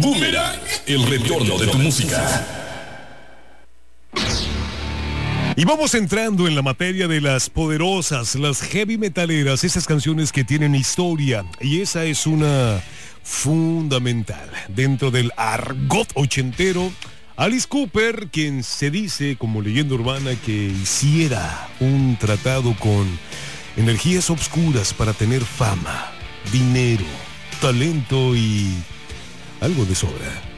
Boomerang, el retorno de tu música. Y vamos entrando en la materia de las poderosas, las heavy metaleras, esas canciones que tienen historia. Y esa es una fundamental dentro del argot ochentero. Alice Cooper, quien se dice como leyenda urbana que hiciera un tratado con energías obscuras para tener fama, dinero, talento y algo de sobra.